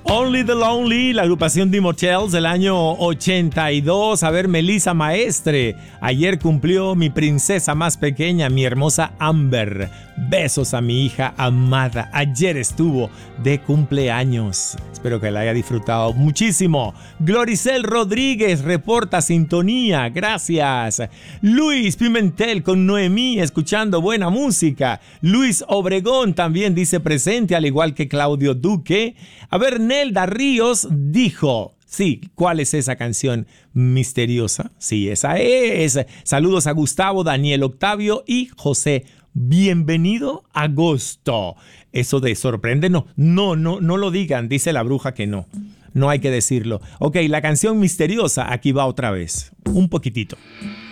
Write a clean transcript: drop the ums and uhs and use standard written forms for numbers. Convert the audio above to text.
Only the Lonely, la agrupación de Motels del año 82. A ver, Melissa Maestre. Ayer cumplió mi princesa más pequeña, mi hermosa Amber. Besos a mi hija amada. Ayer estuvo de cumpleaños. Espero que la haya disfrutado muchísimo. Gloricel Rodríguez reporta sintonía. Gracias. Luis Pimentel con Noemí escuchando buena música. Luis Obregón también dice presente, al igual que Claudio Duque. A ver, Nelda Ríos dijo, sí, ¿cuál es esa canción misteriosa? Sí, esa es. Saludos a Gustavo, Daniel Octavio y José. Bienvenido a agosto. Eso de sorprende, no lo digan, dice la bruja que no. No hay que decirlo. Ok, la canción misteriosa, aquí va otra vez. Un poquitito.